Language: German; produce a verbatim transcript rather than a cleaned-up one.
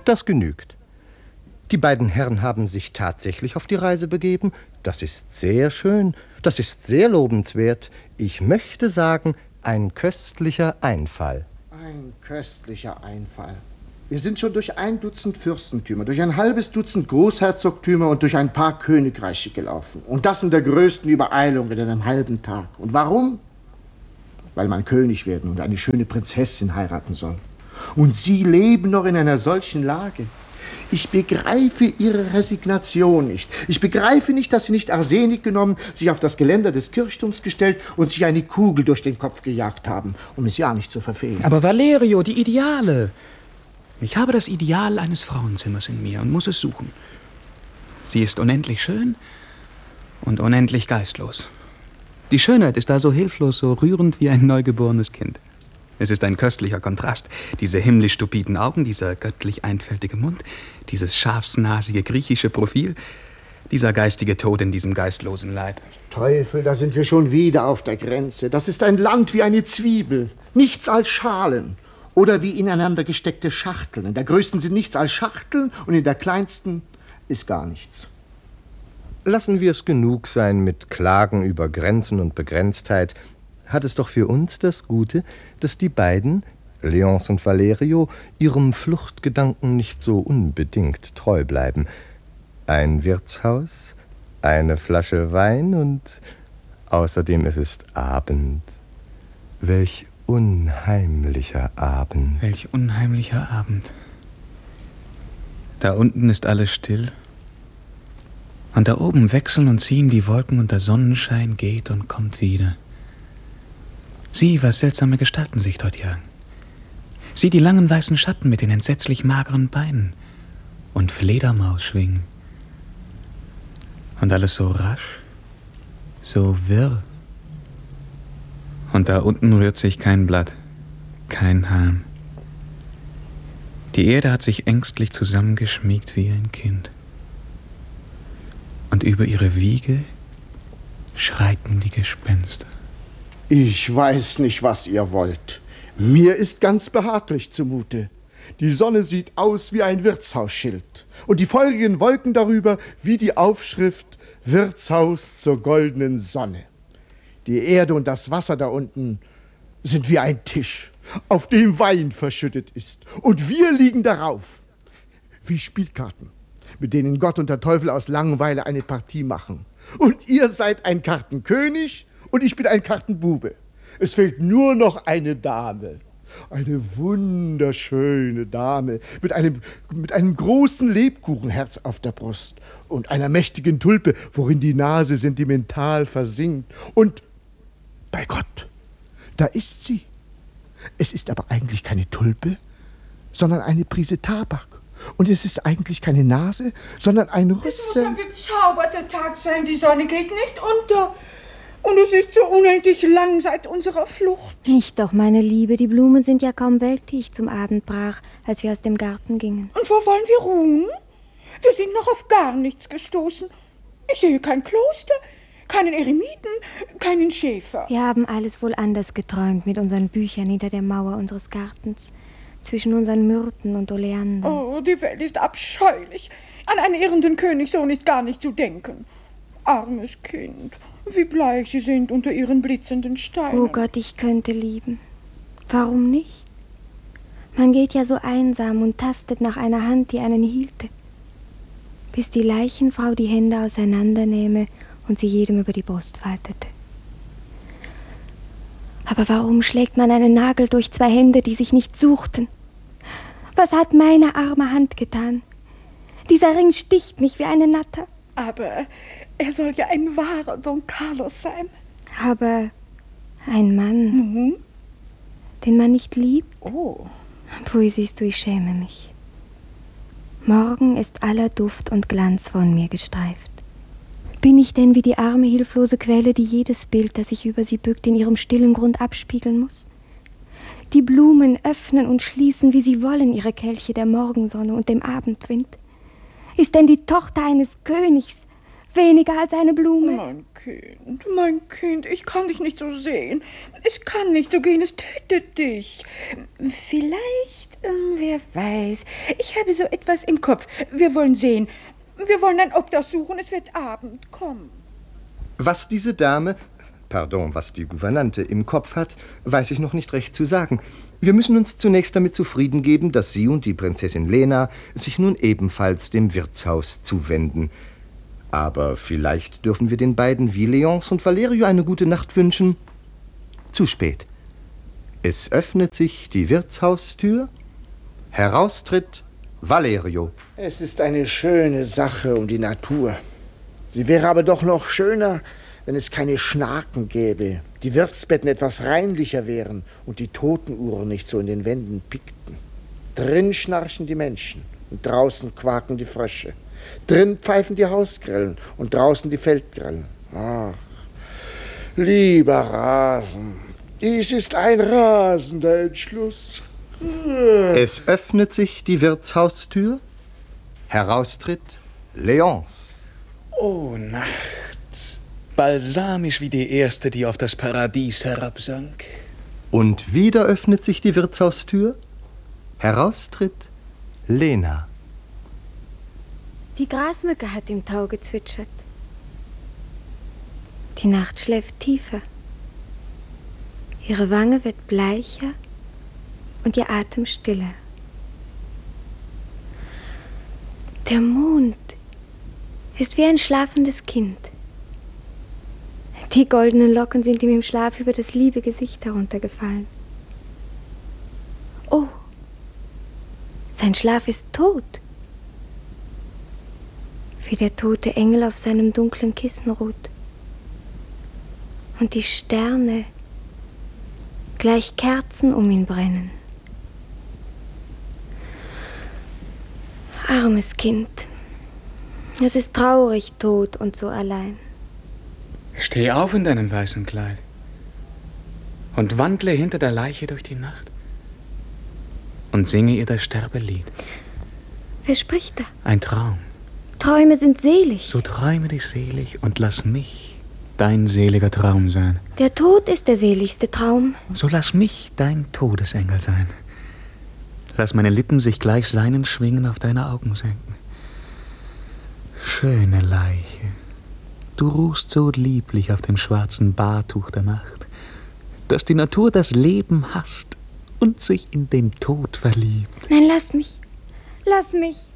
Das genügt. Die beiden Herren haben sich tatsächlich auf die Reise begeben. Das ist sehr schön, das ist sehr lobenswert. Ich möchte sagen, ein köstlicher Einfall. Ein köstlicher Einfall. Wir sind schon durch ein Dutzend Fürstentümer, durch ein halbes Dutzend Großherzogtümer und durch ein paar Königreiche gelaufen. Und das in der größten Übereilung in einem halben Tag. Und warum? Weil man König werden und eine schöne Prinzessin heiraten soll. Und Sie leben noch in einer solchen Lage. Ich begreife Ihre Resignation nicht. Ich begreife nicht, dass Sie nicht Arsenik genommen, sich auf das Geländer des Kirchturms gestellt und sich eine Kugel durch den Kopf gejagt haben, um es ja nicht zu verfehlen. Aber Valerio, die Ideale. Ich habe das Ideal eines Frauenzimmers in mir und muss es suchen. Sie ist unendlich schön und unendlich geistlos. Die Schönheit ist da so hilflos, so rührend wie ein neugeborenes Kind. Es ist ein köstlicher Kontrast. Diese himmlisch stupiden Augen, dieser göttlich einfältige Mund, dieses schafsnasige griechische Profil, dieser geistige Tod in diesem geistlosen Leib. Teufel, da sind wir schon wieder auf der Grenze. Das ist ein Land wie eine Zwiebel, nichts als Schalen. Oder wie ineinander gesteckte Schachteln. In der größten sind nichts als Schachteln und in der kleinsten ist gar nichts. Lassen wir es genug sein mit Klagen über Grenzen und Begrenztheit. Hat es doch für uns das Gute, dass die beiden, Léonce und Valerio, ihrem Fluchtgedanken nicht so unbedingt treu bleiben. Ein Wirtshaus, eine Flasche Wein und außerdem es ist Abend. Welch unheimlicher Abend. Welch unheimlicher Abend. Da unten ist alles still. Und da oben wechseln und ziehen die Wolken und der Sonnenschein geht und kommt wieder. Sieh, was seltsame Gestalten sich dort jagen. Sieh die langen weißen Schatten mit den entsetzlich mageren Beinen und Fledermaus schwingen. Und alles so rasch, so wirr. Und da unten rührt sich kein Blatt, kein Halm. Die Erde hat sich ängstlich zusammengeschmiegt wie ein Kind. Und über ihre Wiege schreiten die Gespenster. Ich weiß nicht, was ihr wollt. Mir ist ganz behaglich zumute. Die Sonne sieht aus wie ein Wirtshausschild und die feurigen Wolken darüber wie die Aufschrift Wirtshaus zur goldenen Sonne. Die Erde und das Wasser da unten sind wie ein Tisch, auf dem Wein verschüttet ist. Und wir liegen darauf, wie Spielkarten, mit denen Gott und der Teufel aus Langeweile eine Partie machen. Und ihr seid ein Kartenkönig und ich bin ein Kartenbube. Es fehlt nur noch eine Dame. Eine wunderschöne Dame mit einem, mit einem großen Lebkuchenherz auf der Brust und einer mächtigen Tulpe, worin die Nase sentimental versinkt. Und bei Gott, da ist sie. Es ist aber eigentlich keine Tulpe, sondern eine Prise Tabak. Und es ist eigentlich keine Nase, sondern ein Rüssel. Es muss ein bezauberter Tag sein, die Sonne geht nicht unter. Und es ist so unendlich lang seit unserer Flucht. Nicht doch, meine Liebe, die Blumen sind ja kaum welkig zum Abend brach, als wir aus dem Garten gingen. Und wo wollen wir ruhen? Wir sind noch auf gar nichts gestoßen. Ich sehe kein Kloster, keinen Eremiten, keinen Schäfer. Wir haben alles wohl anders geträumt mit unseren Büchern hinter der Mauer unseres Gartens, zwischen unseren Myrten und Oleandern. Oh, die Welt ist abscheulich. An einen irrenden Königssohn ist gar nicht zu denken. Armes Kind, wie bleich sie sind unter ihren blitzenden Steinen. Oh Gott, ich könnte lieben. Warum nicht? Man geht ja so einsam und tastet nach einer Hand, die einen hielte, bis die Leichenfrau die Hände auseinandernähme und sie jedem über die Brust faltete. Aber warum schlägt man einen Nagel durch zwei Hände, die sich nicht suchten? Was hat meine arme Hand getan? Dieser Ring sticht mich wie eine Natter. Aber er soll ja ein wahrer Don Carlos sein. Aber ein Mann, Mhm. den man nicht liebt? Oh. Pfui, siehst du, ich schäme mich. Morgen ist aller Duft und Glanz von mir gestreift. Bin ich denn wie die arme, hilflose Quelle, die jedes Bild, das sich über sie bückt, in ihrem stillen Grund abspiegeln muss? Die Blumen öffnen und schließen, wie sie wollen, ihre Kelche der Morgensonne und dem Abendwind. Ist denn die Tochter eines Königs weniger als eine Blume? Mein Kind, mein Kind, ich kann dich nicht so sehen. Es kann nicht so gehen, es tötet dich. Vielleicht, ähm, wer Wer weiß, ich habe so etwas im Kopf. Wir wollen sehen. Wir wollen ein Obdach suchen, es wird Abend. Komm. Was diese Dame, pardon, was die Gouvernante im Kopf hat, weiß ich noch nicht recht zu sagen. Wir müssen uns zunächst damit zufrieden geben, dass sie und die Prinzessin Lena sich nun ebenfalls dem Wirtshaus zuwenden. Aber vielleicht dürfen wir den beiden wie Léonce und Valerio eine gute Nacht wünschen. Zu spät. Es öffnet sich die Wirtshaustür. Heraustritt Valerio. Es ist eine schöne Sache um die Natur. Sie wäre aber doch noch schöner, wenn es keine Schnaken gäbe, die Wirtsbetten etwas reinlicher wären und die Totenuhren nicht so in den Wänden pickten. Drin schnarchen die Menschen und draußen quaken die Frösche. Drin pfeifen die Hausgrillen und draußen die Feldgrillen. Ach, lieber Rasen, dies ist ein rasender Entschluss. Es öffnet sich die Wirtshaustür. Heraustritt Léonce. O Nacht, balsamisch wie die erste, die auf das Paradies herabsank. Und wieder öffnet sich die Wirtshaustür. Heraustritt Lena. Die Grasmücke hat im Tau gezwitschert. Die Nacht schläft tiefer. Ihre Wange wird bleicher und ihr Atem stiller. Der Mond ist wie ein schlafendes Kind. Die goldenen Locken sind ihm im Schlaf über das liebe Gesicht heruntergefallen. Oh, sein Schlaf ist tot. Wie der tote Engel auf seinem dunklen Kissen ruht. Und die Sterne gleich Kerzen um ihn brennen. Armes Kind, es ist traurig, tot und so allein. Steh auf in deinem weißen Kleid und wandle hinter der Leiche durch die Nacht und singe ihr das Sterbelied. Wer spricht da? Ein Traum. Träume sind selig. So träume dich selig und lass mich dein seliger Traum sein. Der Tod ist der seligste Traum. So lass mich dein Todesengel sein. Lass meine Lippen sich gleich seinen Schwingen auf deine Augen senken. Schöne Leiche, du ruhst so lieblich auf dem schwarzen Bahrtuch der Nacht, dass die Natur das Leben hasst und sich in den Tod verliebt. Nein, lass mich, lass mich.